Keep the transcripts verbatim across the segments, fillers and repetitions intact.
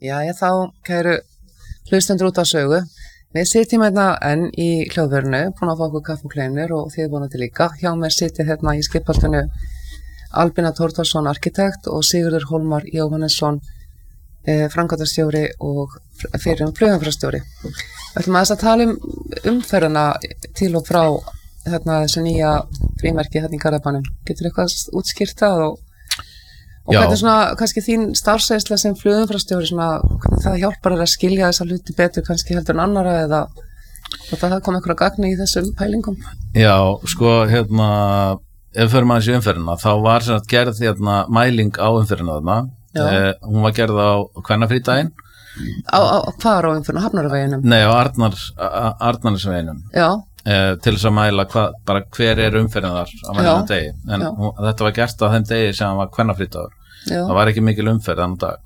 Jæja, þá kæru hlustendur út á sögu. Við sitjum hérna enn í hljóðverinu, búin að fá okkur kaffi og kleinur og þið búin að til líka. Hjá mér sitja hérna í skipholtinu Albina Thordarson, arkitekt og Sigurður Hólmar Jóhannesson, eh, framkvæmdastjóri og fyrir um flugumferðarstjóri. Við ætlum aðeins að tala um umferðina til og frá hérna þessu nýja frímerki hérna í Garðabænum. Getur eitthvað útskýrt það og Og Já. Hvernig svona, kannski þín starfsreynsla sem flugumferðarstjóri, svona, hvernig það hjálpar þér að skilja þessa hluti betur kannski heldur en annara eða og það kom einhverja gagni í þessum pælingum? Já, sko, hérna, ef við förum aðeins í umferðina, þá var sem sagt gerð hérna mæling á umferðina þarna. Eh, hún var gerð á kvennafrídaginn. Á, á, hvar á umferðina? Hafnarveginum? Nei, á Arnar, Arnarnesveginum. Já. Eh, til þess að mæla hva, bara hver er umferðin þar á mælum degi en hún, þetta var gert á þeim degi sem var kvennafrídagur. Það var ekki mikil umferð þann dag.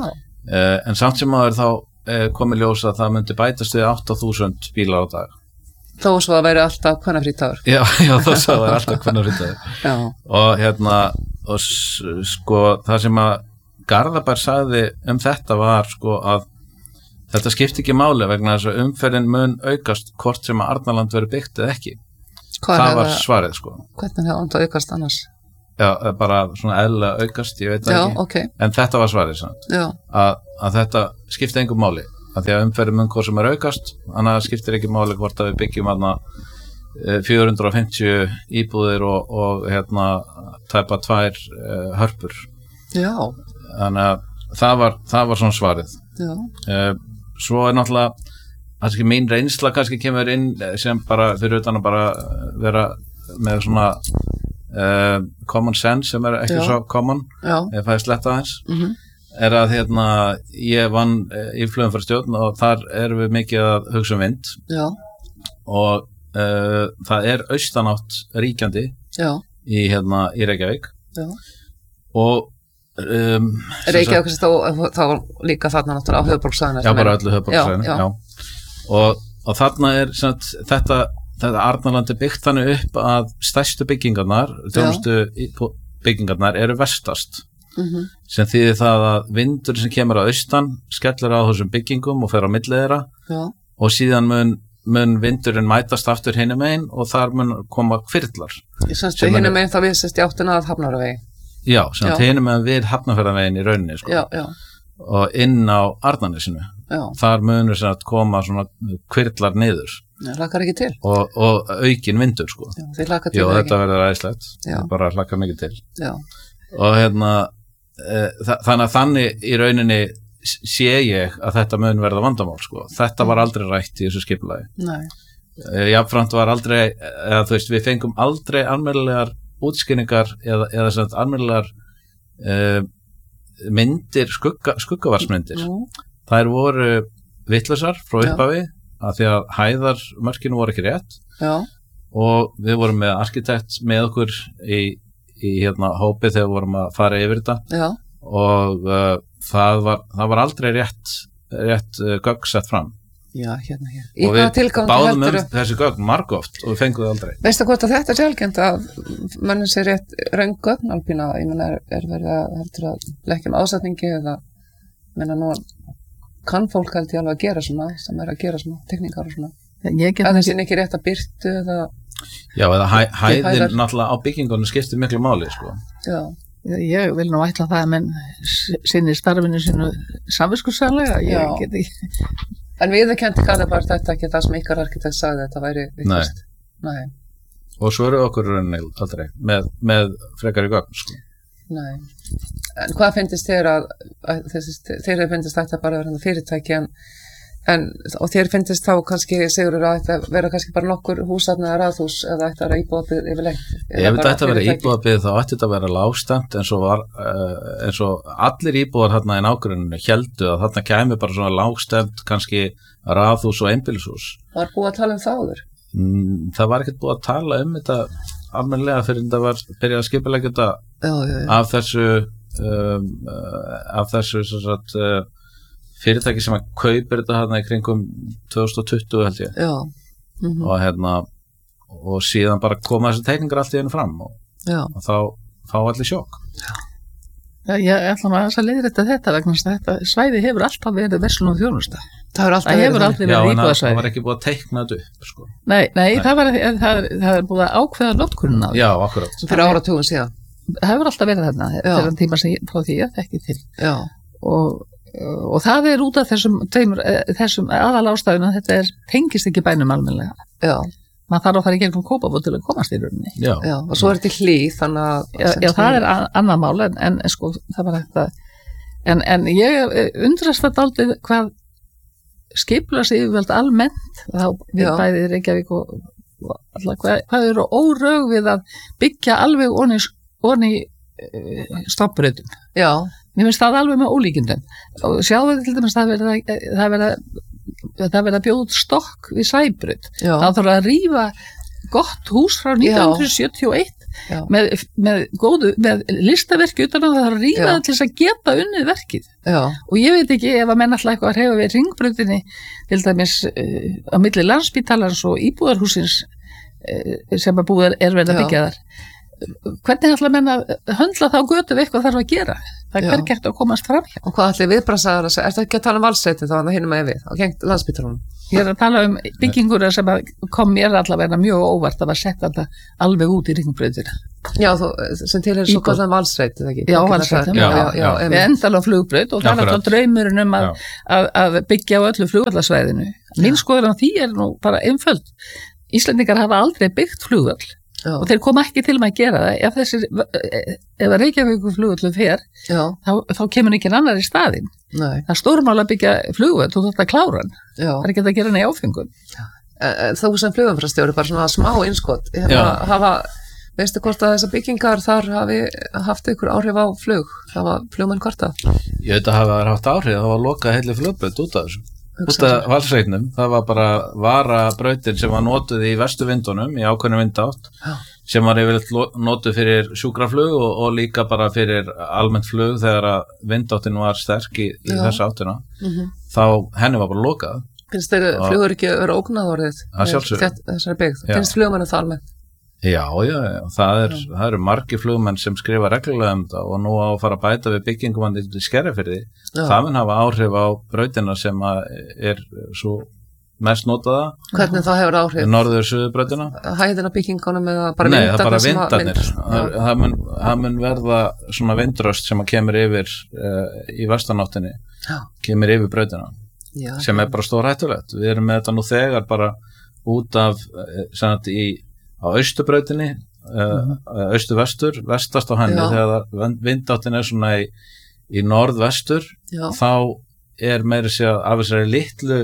Eh, en samt sem áður þá eh, kom í ljós að það myndi bætast við átta þúsund bílar á dag. Þó svo að væri alltaf kvennafrídagur? Já, já, þó svo að væri alltaf kvennafrídagur. Og hérna og sko það sem að Garðabær sagði um þetta var sko að þetta skipti ekki máli vegna þess að umferðin mun aukast hvort sem að Arnarland verið byggt eða ekki. Hvað það var svarið sko. Hvernig hefði það aukast annars? Já, bara svona eðlilega aukast, ég veit það ekki. Okay. En þetta var svarið samt. Að, að þetta skipti engum máli. Að því að umferðin mun hvort sem er aukast, þannig að það skiptir ekki máli hvort að við byggjum aðna fjögur hundruð og fimmtíu íbúðir og, og hérna tæpa tvær uh, hörpur. Já. Þannig að það var, það var svona svarið. Já. Uh, Svo er náttúrulega, kannski mín reynsla kannski kemur inn sem bara fyrir utan að bara vera með svona uh, common sense sem er ekki Já. Svo common, Já. Ef það er slett aðeins, mm-hmm. er að hérna, ég vann í flugumferðarstjórn og þar erum við mikið að hugsa um vind Já. Og uh, það er austanátt ríkjandi Já. í, hérna, í Reykjavík Já. Og Um, Reykjavík þá, þá líka þarna náttúrulega á höfuðborgarsvæðinu. Já, bara öllu höfuðborgarsvæðinu, já, já. já. Og, og þarna er sagt, þetta, þetta Arnarland er byggt þannig upp að stærstu byggingarnar, þjónustu byggingarnar eru vestast. Mm-hmm. Sem þýðir það að vindur sem kemur að austan skellur á þessum byggingum og fer á milli þeirra og síðan mun, mun vindurinn mætast aftur hinum megin og þar mun koma hvirflar. Hinum megin þá vísast í áttina að Hafnarvegi. Já, sem að hinum með við Hafnarfjarðarveginn í rauninni sko. Já, já. Og inn á Arnarnesinu. Já. Þar munur sem að koma svona hvirflar niður. Já, hlakkar ekki til. Og, og aukin vindur sko. Já, þeir hlakkar til. Já, þetta verður æðislegt. Bara hlakkar mikið til. Já. Og hérna, e, þannig að þannig í rauninni sé ég að þetta mun verða vandamál sko. Þetta var aldrei rætt í þessu skipulagi. Nei. E, jafnframt var aldrei, eða þú veist, við fengum aldrei almennilegar útskýringar eða, eða sem þetta almennilegar uh, myndir, skugga, skuggavarsmyndir. Mm. Þær voru vitlausar frá upphafi að því að hæðarmörkinu voru ekki rétt. Já. Og við vorum með arkitekt með okkur í, í hérna hópi þegar við vorum að fara yfir þetta. Já. Og uh, það, var, það var aldrei rétt, rétt uh, gögn sett fram. Já, hérna, hér. Og við báðum um þessi gögn margóft og við fengum það aldrei. Veistu hvort að þetta er sjálfgjönd að mönnum sér rétt röng gögn, Albína? Ég menna, er, er verið að, heldur að leggja um ásetningi eða, menna nú, kann fólk held ég alveg að gera svona, sem er að gera svona tekníkar og svona. Að það sé ekki rétt að byrtu eða... Já, eða hæ, hæðin náttúrulega á byggingunum skiptir miklu máli, sko. Já. Ég vil nú ætla það að menn sinni starfinu sinu samviskusamlega, ég get ekki... En við það kendi Garðabær þetta ekki það sem ykkar arkitekt sagði þetta væri vikast. Nei. Nei. Og svo eru okkur rauninni aldrei með, með frekari gögn, sko. Nei. En hvað finnst þér að, að þessi, þér finnst þetta bara að vera fyrirtæki en, en og þér finnst þá kannski Sigurður að þetta vera kannski bara nokkur húsafn eða raðhús eða þetta vera íbúðabið yfirleitt? Ef þetta ætti að vera íbúðabið þá ætti þetta að vera lágstæmt eins og var uh, eins og allir íbúðar þarna í nágruninu héldu að þarna kæmi bara svona lágstæmt kannski raðhús og einbýlishús. Var búið að tala um það áður? Mm, það var ekkert búið að tala um þetta almennilega fyrir þetta var byrjað að skipuleggja þetta já, já, já. af þessu um, uh, af þessu svo sagt uh, fyrirtæki sem að kaupir þetta hérna í kringum tvö þúsund tuttugu held ég. Já. Mm-hmm. Og hérna og síðan bara koma þessi teikningar allt í einu fram og, og þá fá allir sjokk. Já. Ég ætla maður að leiðrétta þetta vegna þess að þetta svæði hefur alltaf verið verslun og þjónusta. Það hefur alltaf það verið hefur aldrei verið íbúðasvæði. Já, en það var ekki búið að teikna þetta upp, sko. Nei, nei, nei. Það, var, það, það er búið að ákveða notkunin á því. Já, akkurat. Fyrir áratugum síðan. Það hefur alltaf verið þarna, þegar tíma sem frá því að þekki til. Já. Og, og það er út af þessum, tveimur, þessum aðal ástæðuna, þetta er, tengist ekki bænum almennilega. Já. Maður þarf að fara í gegnum Kópavog til að komast í rauninni. Já. Já, og svo er þetta hlýð, þannig að... Já, já það er annað mál, en, en sko, það var þetta... En, en ég undrast þetta aldrei hvað skipulags yfirvöld almennt, þá við já. Bæði Reykjavík og, og alla, hvað, hvað eru órög við að byggja alveg onni, onni uh, stofnbrautum. Já. Mér finnst það alveg með ólíkindum. Og sjáðu til dæmis það verið að, það verið að, það verið að bjóða út stokk við Sæbraut. Já. Það þarf að rífa gott hús frá nítján hundruð sjötíu og eitt með, með, góðu, með listaverki utan að það þarf að rífa það til þess að geta unnið verkið. Já. Og ég veit ekki ef að menn alltaf eitthvað að hreyfa við Hringbrautinni til dæmis uh, á milli Landspítalans og íbúðarhúsins uh, sem að búið er verið að byggja þar. Hvernig ætla menn að höndla þá götu við eitthvað þarf að gera? Það er hvergi eftir að komast fram hjá. Og hvað ætli viðbrasaðar að segja? Er það ekki að tala um valsreitin þá að það hinum að við á gengt Landspítalanum? Ég er að tala um byggingur sem kom mér allavega mjög óvart að var sett alltaf alveg út í Hringbrautina. Já, þú, sem til er svo gott að valsreit, eða ekki? Já, valsreit. Já, já, já, já, við endal á flugbraut og það er alltaf draumurinn um að, að, að byggja á öllu flugvallarsvæðinu. Mín skoður á því er nú bara einföld. Íslendingar hafa aldrei byggt flugvall. Já. Og þeir koma ekki til með að gera það ef þessir, ef að Reykjavíkur flugvöllur fer, þá, þá kemur ekki annar í staðinn. Nei. Það er stórmál að byggja flugvöll og þetta klára hann. Það er ekki að gera hann í áfengun. Þú sem flugumfrastjóri, bara svona smá innskot, hafa, veistu hvort að þessar byggingar þar hafi haft einhver áhrif á flug, það var flugmenn kvarta? Ég veit að hafa haft áhrif, það var lokað heilli flugbraut út af þessu. Út af valsreitnum, það var bara varabrautin sem var notuð í vestuvindunum í ákveðnum vindátt Já. Sem var yfirleitt notuð fyrir sjúkraflug og, og líka bara fyrir almennt flug þegar að vindáttin var sterk í, í þessu áttina mm-hmm. Þá henni var bara lokað. Finnst þeir flugur ekki að vera ógnaðorðið þessari byggð? Finnst flugmennu það almennt? Já, já, það, er, það eru margir flugmenn sem skrifa reglulega um það og nú á að fara að bæta við byggingum í Skerjafirði. Það mun hafa áhrif á brautina sem er svo mest notaða. Hvernig það hefur áhrif? Norður-suðurbrautina. Hæðina byggingunum eða bara Nei, vindarnir? Nei, það er bara vindarnir. Það, það, mun, það mun verða svona vindröst sem að kemur yfir uh, í vestanáttinni, já. Kemur yfir brautina, já, sem er bara stór hættulegt. Við erum með þetta nú þegar bara út af uh, í á austurbrautinni, uh, austur-vestur, vestast á henni, já. Þegar vindáttin er svona í, í norð-vestur, já. Þá er meira sér af þessari litlu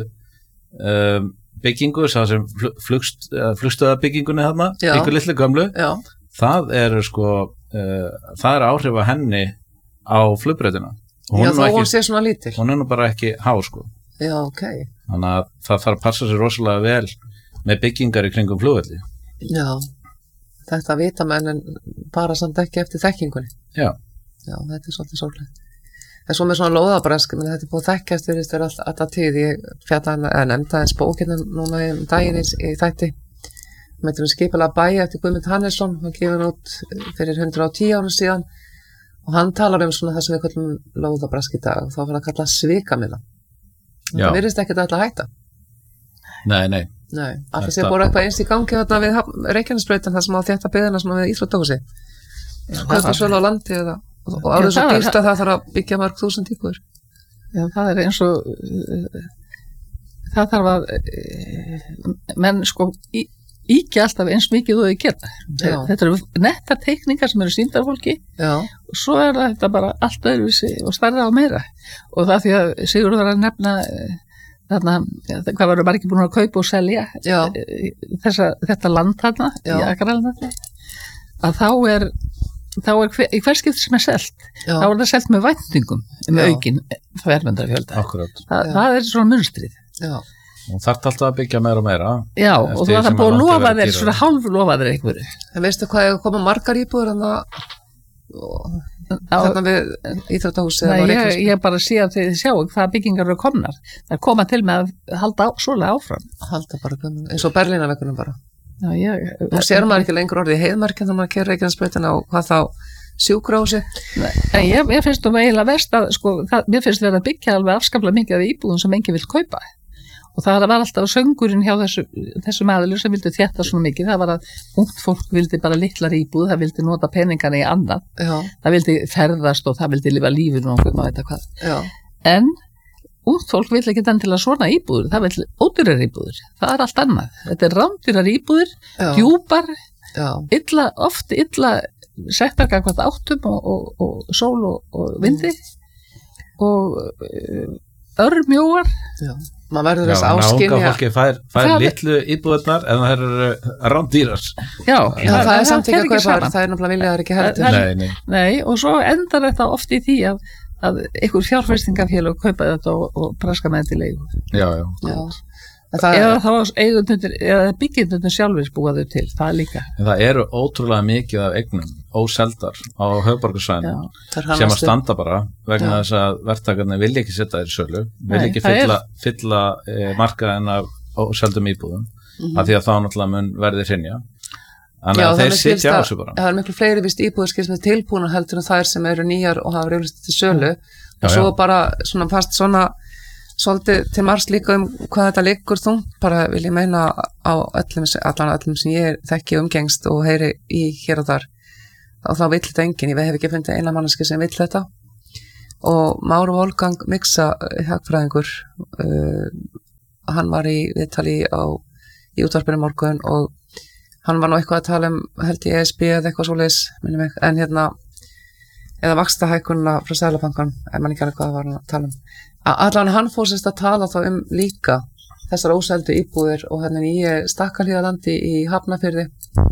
um, byggingu, sem flugst, flugstöðabyggingunni þarna, ykkur litlu gömlu, já. Það er sko, uh, það er áhrif að henni á flugbrautina. Já, þá hún sé svona lítil. Hún er nú bara ekki há, sko. Já, ok. Þannig að það þarf að passa sér rosalega vel með byggingar í kringum flugvelli. Já, þetta vita menn en bara samt ekki eftir þekkingunni. Já. Já, þetta er svolítið svolítið. En svo með svona lóðabrask, menn þetta er búið þekkjast fyrir þér alltaf tíð. Ég fjalla eða nefnda eins bókina núna í daginn í þætti. Með þetta skipulega bæi eftir Guðmund Hannesson, hann gefur hann út fyrir hundrað og tíu árum síðan og hann talar um svona það sem við kallum lóðabrask í dag og þá var það kallað svikamilla. Það virðist ekkert að þetta hætta. Nei, nei. Nei, alltaf sé búið eitthvað eins í gangi þarna við Reykjanesbrautin þar sem á þetta byggðina svona við íþróttahúsi. Kaupa sölu á landi eða, og árið svo dýrt að það þarf að byggja mörg þúsund íbúðir. Já, það er eins og uh, það þarf að uh, menn sko í, íkja alltaf eins mikið og þau geta. Já. Þetta eru nettar teikningar sem eru sýndar fólki Já. Og svo er þetta bara allt öðruvísi og stærra og meira og það því að Sigurður var að nefna uh, þarna, hvað varum margir búin að kaupa og selja þessa, þetta land þarna Já. Í Akralandi að þá er, þá er hver, í hver skipt sem er selt Já. Þá er það selt með væntingum með Já. Aukin verðmyndarfjölda Þa, það er svona munstrið Já. Og þarf alltaf að byggja meira og meira Já, og þú var það búin að lofa þér svona hálf lofa þér einhverju En veistu hvað er að koma margar íbúður en það þarna við íþróttahúsi ég, ég bara sé að þið sjáu hvað byggingar eru komnar það koma til með að halda á, svolega áfram halda bara, eins og Berlínaveggunum bara Já, ég, nú sér maður ekki lengur orðið heiðmarkinn þegar maður keyrir Reykjanesbrautina og hvað þá sjúkrahúsi. En ég, ég finnst um eiginlega verst að sko, það, mér finnst verið að byggja alveg afskaplega mikið af íbúðum sem enginn vill kaupa og það var alltaf söngurinn hjá þessu, þessum aðilum sem vildi þétta svona mikið, það var að ungt fólk vildi bara litlar íbúð, það vildi nota peningana í annað, Já. það vildi ferðast og það vildi lifa lífinu og maður veit að hvað. Já. En ungt fólk vil ekki þann til að svona íbúður, það vil ódýrar íbúður, það er allt annað. Þetta er rándýrar íbúður, Já. djúpar, Já. illa, oft illa settar gangvart áttum og, og, og sól og, og vindi mm. og uh, örmjóar. Já. Maður verður þess áskynja. Já, unga fólki fær, fær litlu íbúðurnar en það eru rándýrar. Já, Já, það, það er samt ekki að kaupa, það er náttúrulega viljaður ekki heldur. Nei, nei. Nei, og svo endar þetta oft í því að að einhver fjárfestingafélag kaupa þetta og, og praska með þetta í leigu. Já, já. já. Eða þá eigendunir, eða byggjendunir sjálfur búaðu til, það er líka. En það eru ótrúlega mikið af eignum, óseldar á höfuðborgarsvæðinu sem að standa bara vegna já. Þess að verktakarnir vilja ekki setja þér sölu, vilja ekki fylla, fylla e, markaðin af óseldum íbúðum, mm-hmm. af því að þá náttúrulega mun verði hrynja. Þannig að þeir sitja á þessu bara. Það er miklu fleiri vist íbúður skilst með tilbúna heldur en þær sem eru nýjar og hafa reyðlist til sölu og já, svo já. Bara svona fast svona svolítið til margs líka um hvað þetta liggur þungt, bara vil ég meina á öllum, allan öllum sem ég þekki umgengst og heyri í hér og þar og þá vill þetta enginn, ég hef ekki fundið eina manneski sem vill þetta og Máru Wolfgang Mixa hagfræðingur uh, hann var í viðtali á í útvarpinu morgun og hann var nú eitthvað að tala um held ég E S B eða eitthvað svoleiðis en hérna eða vaxtahækkunna frá Seðlabankann en mann ekki alveg hvað var hann að tala um allan hann fór sérst að tala þá um líka þessar óseldu íbúðir og hérna nýju Stakkalíðalandi í Hafnarfirði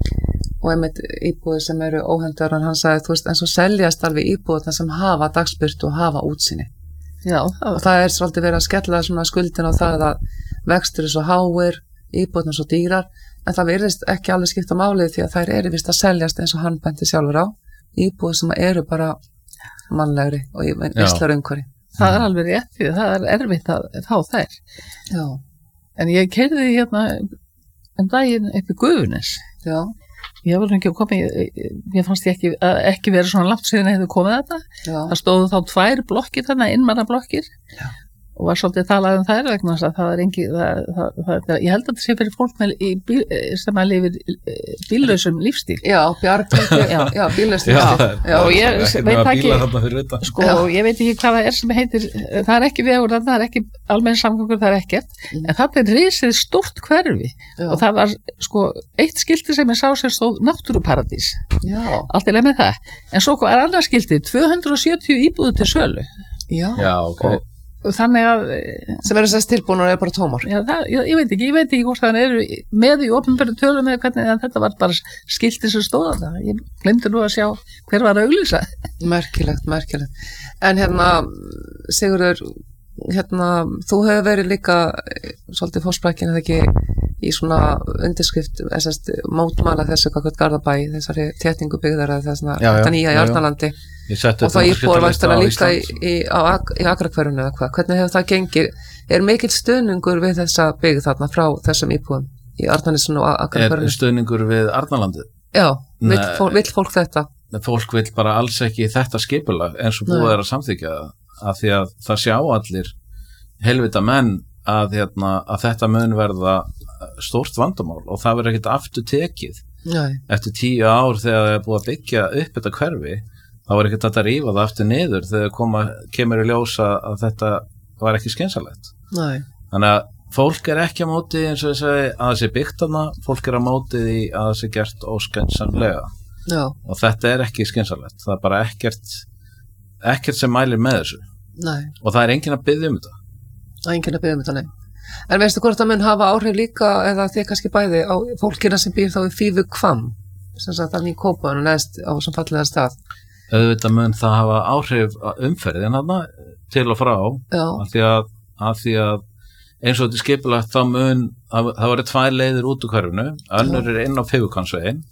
og einmitt íbúðir sem eru óhendar en hann sagði þú veist en svo seljast alveg íbúðirna sem hafa dagsbirtu og hafa útsýni Já, það og það er svolítið verið að skella svona skuldin á það að vextur er svo háir íbúðirna svo dýrar en það virðist ekki alveg skipta málið því að þær eru vist að seljast eins og hann benti sjálfur á íbúðir sem eru bara mannlegri og í visslar umhverfi Það er alveg rétt því það er erfitt að fá þær. Já. En ég keyrði hérna um daginn upp í Gufunes. Já. Ég var ekki að koma, ég, ég fannst ég ekki, ekki verið svona langt síðan að hefði komið þetta. Já. Það stóðu þá tvær blokkir þarna, innmanna blokkir. Já. Og var svolítið talað um þær vegna þess að það er engi, það, það, það, það, ég held að þetta sé fyrir fólk með í bíl, sem að lifir bíllausum lífstíl. Já, bjargöldu, já, já, bíllausum lífstíl. Já, og ég veit ekki, sko, ég veit ekki hvað það er sem heitir, það er ekki vegur þarna, það er ekki almenn samgöngur, það er ekkert, mm. en það er risið stórt hverfi já. Og það var, sko, eitt skilti sem ég sá sem stóð náttúruparadís. Já. Allt í leið með það. En svo er annað skilti, tvö hundruð og sjötíu íbúðir til sölu. Já. Já, ok. Og, þannig að sem eru þess tilbúin og eru bara tómar já, það, ég, ég veit ekki, ég veit ekki hvort það eru með í opinberu tölum með hvernig en þetta var bara skilti sem stóða það ég glemdi nú að sjá hver var að auglýsa merkilegt, merkilegt en hérna Sigurður hérna, þú hefur verið líka svolítið fórsprækkin eða ekki í svona undirskrift þessast mótmæla þessu kakvöld Garðabæ þessari þéttingu byggðar eða þessna þetta nýja í Arnarlandi og það íbúar vært líka í, í, í Akrakverfinu eða hvað, hvernig hefur það gengið er mikill stuðningur við þessa byggð þarna frá þessum íbúum í Arnarnesinu og Akrakverfinu er stuðningur við Arnarlandið? Já, vill fólk, vill fólk þetta? Fólk vill bara alls ekki þetta skipulag eins og búið er að samþykja það af því að það sjá allir helvita menn að, hérna, að þetta mun verða stórt vandamál og það verður ekkert aftur tekið Nei. Eftir tíu ár þegar það er búið að byggja upp þetta hverfi þá var ekkert að rífa það aftur niður þegar koma, kemur í ljósa að þetta var ekki skynsalegt Nei. Þannig að fólk er ekki á móti eins og ég segi að það sé byggt hana fólk er á móti því að það sé gert óskynsamlega Já. Og þetta er ekki skynsalegt það er bara ekkert ekkert sem mælir með þessu Nei. Og það er enginn að biðja um þetta Það er enginn að biðja um þetta, nei En veistu hvort það mun hafa áhrif líka eða þið kannski bæði á fólkina sem býr þá í Fífu Hvamm sem sagt þannig í Kópavogi neðst á sem fallega stað Auðvitað mun það hafa áhrif umferðin hana til og frá af því að, að því að eins og þetta er skipulagt þá mun það voru tvær leiðir út úr hverfinu önnur er inn á Fífuhvammsveginn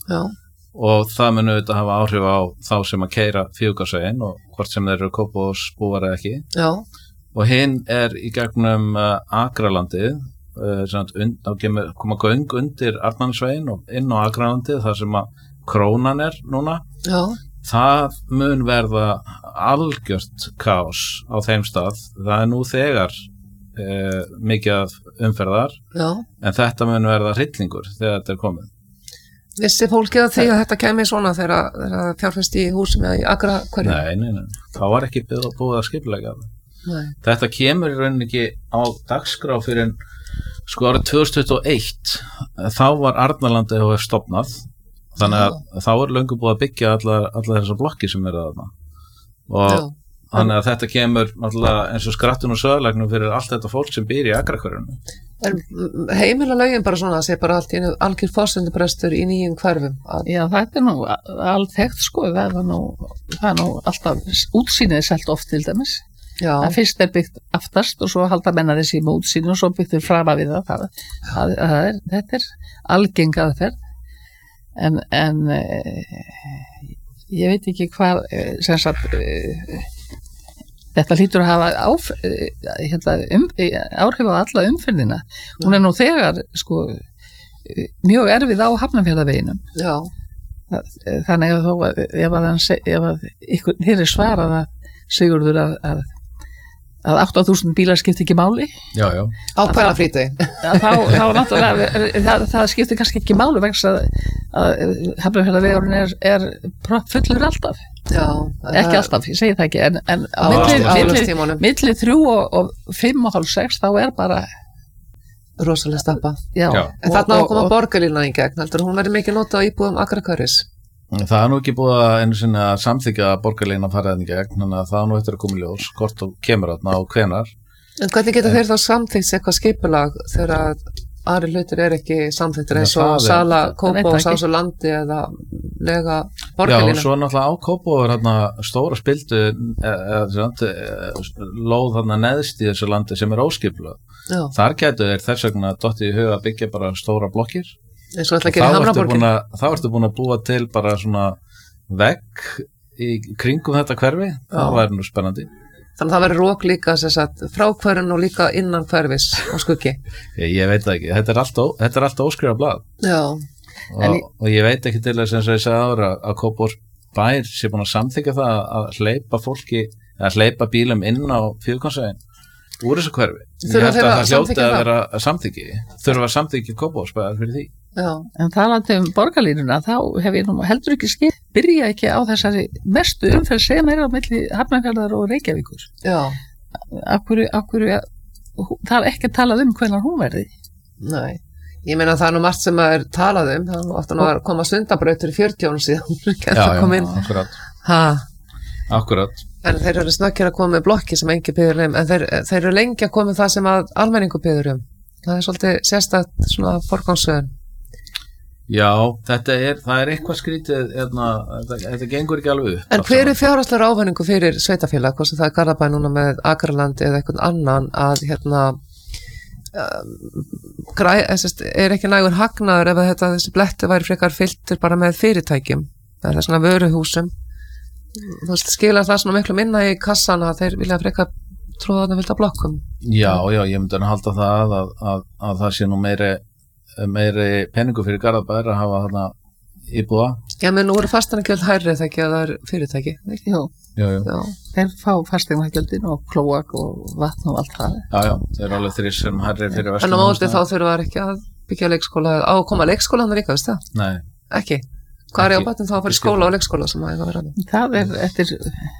og það mun auðvitað hafa áhrif á þá sem að keyra Fífuhvammsveginn og hvort sem þeir eru Kópavogsbúar eða ekki Já. Og hinn er í gegnum uh, Akralandið uh, þá kemur koma göng undir Arnarnesveginn og inn á Akralandið þar sem að Krónan er núna Já. það mun verða algjört kaos á þeim stað. Það er nú þegar eh, mikið umferðar, Já. En þetta mun verða hryllingur þegar þetta er komið. Vissi fólkið að því að þetta kemi svona þegar það fjárfest í húsum eða í Akrakverju? Nei, nei, nei, það var ekki búið að skipulega það. Nei. Þetta kemur í rauninni ekki á dagskrá fyrir en sko árið tvö þúsund tuttugu og eitt, þá var Arnarland E H F stofnað, þannig að Já. Þá er löngu búið að byggja allar, allar þessar blokki sem eru þarna og Já. Þannig að þetta kemur náttúrulega eins og skrattun og söðlagnum fyrir allt þetta fólk sem býr í Akrakverjunum. En heimila lögin bara svona að sé bara allt í einu algjör forsenduprestur í nýjum hverfum? Að... Já, þetta er nú alþekkt sko, það er nú, það er nú alltaf útsýnið selt oft til dæmis. Já. Það fyrst er byggt aftast og svo halda menna þessi með útsýnið og svo byggtur frama við það. það, það, það er, þetta er algeng aðferð en, en ég veit ekki hvað sem sagt þetta hlýtur að hafa áf, hérna, um, áhrif á alla umferðina. Hún er nú þegar sko, mjög erfið á Hafnarfjarðarveginum. Já. Þannig að þó að ef að, ef að ykkur, hér er svarað að Sigurður að, að, að átta þúsund bílar skipti ekki máli. Já, já. Á kvælafríti. Þá, þá náttúrulega, það, það skipti kannski ekki máli vegna að, að Hafnarfjarðarvegurinn er, er fullur alltaf. Já, ekki alltaf, ég segi það ekki en, en á milli, milli þrjú og, og fimm og hálf sex þá er bara rosalega stappa. Já. Já. En þarna á að koma borgarlína í gegn, heldur hún verið mikið notað á íbúðum Akrakverjus? Það er nú ekki búið að einu sinni að samþykja borgarlína faraðin í gegn, þannig að það er nú eftir að koma í ljós hvort og kemur þarna og hvenar. En hvernig geta þeir þá samþykkt eitthvað skipulag þegar aðri hlutir er ekki samþyktir eins og sala Kópó og Sás og landi eða lega borgarlína? Já, svo náttúrulega á Kópó er hérna stóra spildu eða lóð hérna neðst í þessu landi sem er óskipulag. Þar getur þeir þess vegna dottið í huga að byggja bara stóra blokkir eins og ætla að gera í Hamraborgin. Þá ertu búin að búa til bara svona vegg í kringum þetta hverfi, það væri nú spennandi. Þannig að það verður rók líka sagt, frá hverjum og líka innan hverfis á skuggi. Ég, ég veit ekki, þetta er allt, ó, þetta er allt óskrifað blað. Já. Og, ég... og ég veit ekki til þess eins og ég sagði ára að Kópavórs bær sé búin að samþykja það að hleypa fólki, að hleypa bílum inn á Fífurkonsveginn úr þessu hverfi. Ég held að það hljóti að vera samþykki, þurfa að samþykja Kópavórs bær fyrir því. Já. En talandi um borgarlínuna þá hef ég nú heldur ekki skil byrja ekki á þessari mestu umferð sem er á milli Hafnarfjarðar og Reykjavíkur. Já. Akkur, akkur, það er ekki að talað um hvernig hún verði. Nei, ég meina það er nú margt sem er talað um, það er nú ofta nú að koma sundabrautur í fjörutíu árum síðan. Já, já, akkurat. Ha. Akkurat. En þeir eru snakkir að koma með blokki sem engi byður um, en þeir, þeir eru lengi að koma með það sem að almenningu byður um. Það er svolítið sérstakt svona forgangsröðun. Já, þetta er, það er eitthvað skrítið, eðna, þetta, þetta gengur ekki alveg upp. En hver er fjárhagslegur ávinningur fyrir sveitafélag, hvort sem það er Garðabæ núna með Akraland eða eitthvað annan að hérna um, græ, er ekki nægur hagnaður ef þetta, þessi bletti væri frekar fylltur bara með fyrirtækjum, það er svona vöruhúsum, þú veist, skila það svona miklu minna í kassan að þeir vilja frekar tróða þarna fylgta blokkum. Já, já, ég myndi að halda það að, að, að það sé nú meiri meiri peningu fyrir Garðabær að hafa þarna íbúða. Já, menn nú eru fasteigngjöld hærri þegar það er fyrirtæki. Jú, jú, jú. Já. Þeir fá fasteigngjöldin og klóak og vatn og allt það. Já, já, þeir eru alveg þrís sem hærri fyrir verslun. En á móti þá þurfa ekki að byggja leikskóla, á að koma leikskóla hann líka, veist það? Nei. Ekki? Hvað er ég á batnum þá að fara í skóla og leikskóla sem að vera? Það er eftir,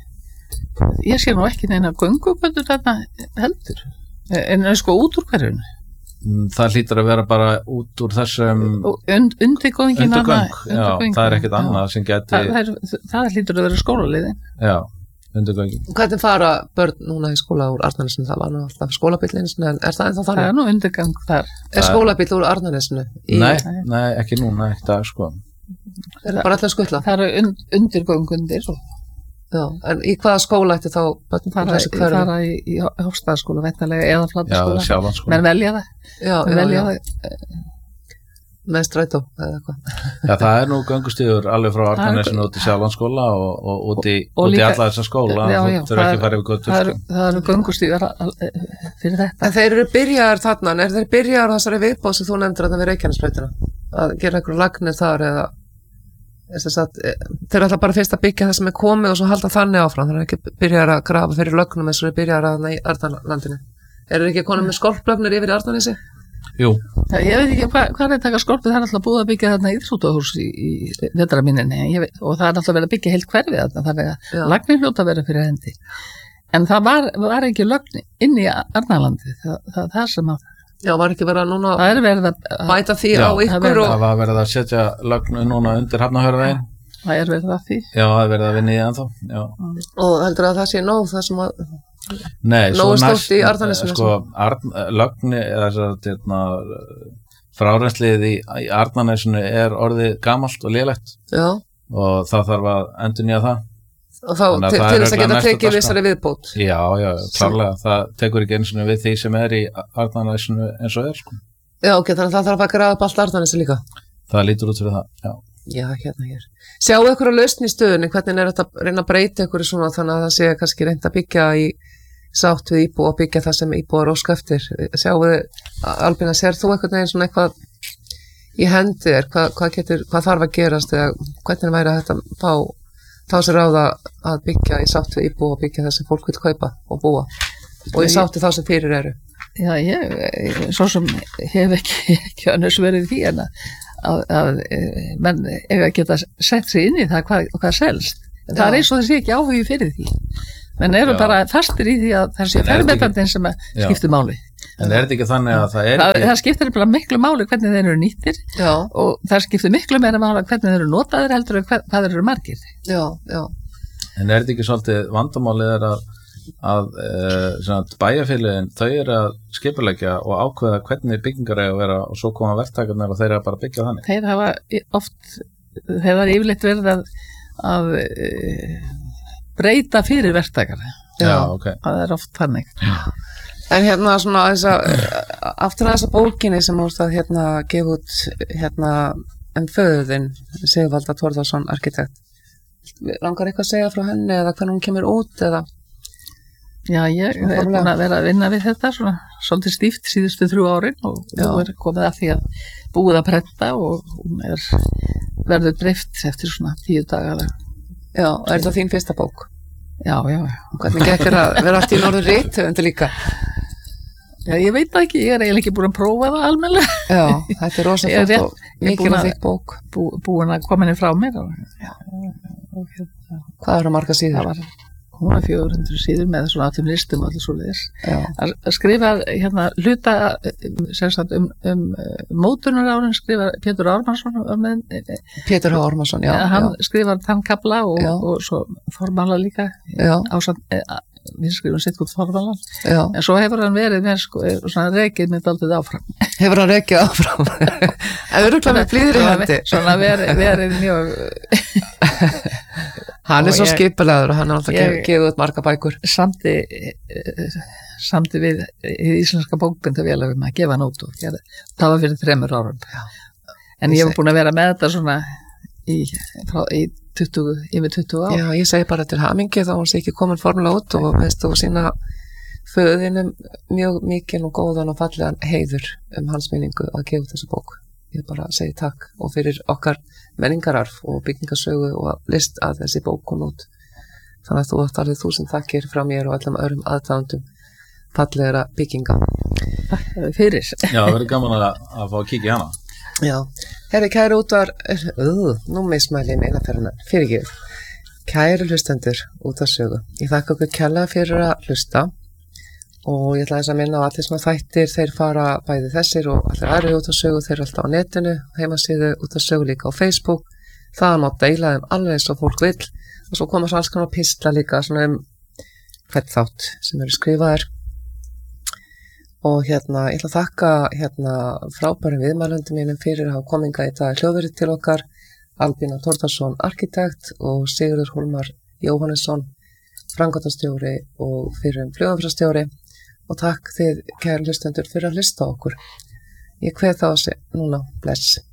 ég sé nú ekki neina göngugöndur þarna heldur, en sko út úr hverjunu. Það hlýtur að vera bara út úr þessum Und, undirgöngin undirgöng, já, það er ekkert annað sem geti það, það, er, það hlýtur að vera skólaliðin. Já, undirgöngin. Hvernig fara börn núna í skóla úr Arnarnesinu? Það var nú alltaf skólabíllinn, en er það ennþá þannig? Það er nú undirgang þar. Er skólabíll úr Arnarnesinu? Í... Nei, nei, ekki núna, ekki það sko. Það er bara alltaf skutla? Það eru und, undirgöngundir og Já, en í hvaða skóla ætti þá börnum fara, fara í, í Hofstaðaskóla væntanlega eða Flatarskóla? Já, Sjálandsskóla. Menn velja það. Já, já, velja já. það. Með strætó eða eitthvað. Já, það er nú göngustíður alveg frá Arnarnesinu út í Sjálandsskóla og, og út í, út í alla þessa skóla. Já, já, þú þurfa ekki að fara yfir götur. Það eru, það eru göngustíður fyrir þetta. En þeir eru byrjaðar þarna, er þeir byrjaðar þessari viðbóð sem þú nefndir að það við Reykjanesbrautina? Að gera einhverju lagnir þar eða þess að þeir ætla bara fyrst að byggja það sem er komið og svo halda þannig áfram, þeir eru ekki byrjar að grafa fyrir lögnum eins og þeir byrjar að í Arnarlandinu. Er þeir ekki konum með skolplögnir yfir í Arnarnesi? Jú. Það, ég veit ekki hvað hva er að taka skolpið, það er alltaf búið að byggja þarna íþróttahús í, í vetrarminninni og það er alltaf verið að byggja heilt hverfið þarna, þannig að lagnir hljóta verið fyrir hendi. En það var, var ekki lögn inn í Arnarlandi, það, það, það sem að Já, var ekki verið að núna það er verið að bæta því já, á ykkur og... Það var verið að setja lögn núna undir Hafnarfjarðarveginn. Það er verið að því. Já, það er verið að vinna í ennþá, já. Og heldur að það sé nóg það sem að Nei, nóg stótt í Arnarnesinu? Sko, Arn, lögni, eða þess að fráreinslið í, í Arnarnesinu er orðið gamalt og lélegt. Já. Og það þarf að endurnýja það. Og þá til, til þess að geta tekið vissari viðbót. Já, já, klárlega, það tekur ekki eins og við því sem er í Arnarnesinu eins og er, sko. Já, ok, þannig að það þarf að grafa upp allt Arnarnesi líka. Það lítur út fyrir það, já. Já, hérna hér. Sjáu ykkur að lausn í stöðunni, hvernig er þetta að reyna að breyta ykkur svona þannig að það sé kannski reynd að byggja í sátt við íbúa og byggja það sem íbúar óska eftir. Sjáu þið, Albína, sér þú einhvern veginn svona eitthvað í hendi er, hvað, hvað, getur, hvað þarf að gerast eða hvernig væri að þetta fá þá sér ráða að byggja í sátt við íbúa og byggja það sem fólk vil kaupa og búa og í sátt við þá sem fyrir eru. Já, ég, svo sem hef ekki, ekki annars verið því en að, að, að menn eiga að geta sett sig inn í það hvað, hvað selst. Það er eins og þessi ekki áhugi fyrir því. Menn eru Já. bara fastir í því að það sé fermetandinn sem skiptir máli. En er þetta ekki þannig að það er það, ekki... það skiptir bara miklu máli hvernig þeir eru nýttir já. Og það skiptir miklu meira máli hvernig þeir eru notaðir heldur en hvað, hvað þeir eru margir. Já, já. En er þetta ekki svolítið vandamálið er að, að e, bæjarfélögin, þau eru að skipuleggja og ákveða hvernig byggingar eiga að vera og svo koma verktakarnir og þeir eru bara að byggja þannig? Þeir hafa oft, þeir hafa yfirleitt verið að, að e, breyta fyrir verktakara. Já, ok. Það er oft þannig. Já. En hérna svona þessa, aftur að þessa bókinni sem múst að hérna gefa út hérna en föðuðinn, Sigvalda Þórðarsson, arkitekt. Langar eitthvað að segja frá henni eða hvernig hún kemur út eða? Já, ég er búin að vera að vinna við þetta svona svolítið stíft síðustu þrjú árin og nú er komið að því að búið að prenta og hún er verður dreift eftir svona tíu daga. Já, er þetta þín fyrsta bók? Já, já. Hvernig gekk að vera allt í norður rithöfundu líka? Já, ég veit það ekki, ég er eiginlega ekki búin að prófa það almennilega. Já, þetta er rosa flott og mikil að þitt bók. Bú, búin að koma henni frá mér. Og, já, og, já. Hvað eru marga síður? Það var hún var fjögur hundruð síður með svona allum listum og allir svoleiðis. Að skrifa hérna hluta sagt, um, um mótunarárin skrifa Pétur Ármannsson. Um, Pétur H. Ármannsson, já. Hann já. skrifar þann kafla og, og svo formála líka. Ásand, við skrifum sitt út formála. En svo hefur hann verið með sko, svona rekið með daldið áfram. Hefur hann rekið áfram? En við erum kláðið með blíðri hendi. Svona verið, verið mjög... Hann er svo skipulegur og hann er alltaf gefið út marga bækur. Samti, samti við í íslenska bókbindafélagum að gefa hann út og gera. Það var fyrir þremur árum. Já. En ég hef búin að vera með þetta svona í, frá, í tuttugu, yfir tuttugu ár. Já, ég segi bara til hamingi þá hún sé ekki komin formulega út og veist þú sína föðinum mjög mikil og góðan og fallegan heiður um hans minningu að gefa þessu bók. Ég bara segi takk og fyrir okkar menningararf og byggingasögu og list að þessi bók kom út. Þannig að þú átt alveg þúsund þakkir frá mér og öllum öðrum aðdáendum fallegra bygginga. Takk fyrir. Já, það verður gaman að, að fá að kíkja hana. Já, herri kæri útvar, uh, nú mismæli ég meina fyrir hana, fyrir ekki. Kæri hlustendur út af sögu. Ég þakka okkur kærlega fyrir að hlusta. Og ég ætla þess að minna á allir sem að þættir þeir fara bæði þessir og allir aðri út af sögu þeir eru alltaf á netinu, heimasíðu út af sögu líka á Facebook, það má deila þeim alveg eins og fólk vill og svo koma svo alls konar pistla líka svona um hvert þátt sem eru skrifaðir og hérna ég ætla að þakka hérna frábærum viðmælendum mínum fyrir að hafa kominga í dag hljóðverið til okkar, Albína Þórðarsson arkitekt og Sigurður Hólmar Jóhannesson framkvæmdastjóri og fyrrum flugumferðarstjóri. Og takk þið, kæru hlustendur, fyrir að hlusta á okkur. Ég kveð þá að segja núna, bless.